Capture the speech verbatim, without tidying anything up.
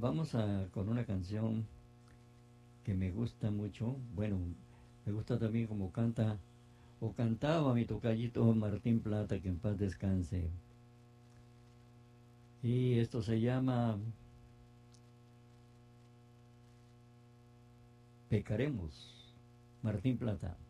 vamos a con una canción que me gusta mucho. Bueno, me gusta también como canta o cantaba mi tocallito Martín Plata, que en paz descanse. Y esto se llama Pecaremos, Martín Plata.